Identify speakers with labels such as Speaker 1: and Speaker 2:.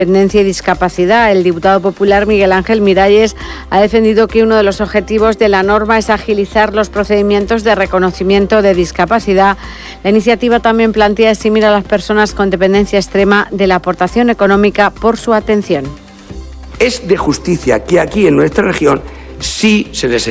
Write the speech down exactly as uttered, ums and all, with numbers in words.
Speaker 1: Dependencia y discapacidad. El diputado popular Miguel Ángel Miralles ha defendido que uno de los objetivos de la norma es agilizar los procedimientos de reconocimiento de discapacidad. La iniciativa también plantea eximir a las personas con dependencia extrema de la aportación económica por su atención.
Speaker 2: Es de justicia que aquí en nuestra región sí se les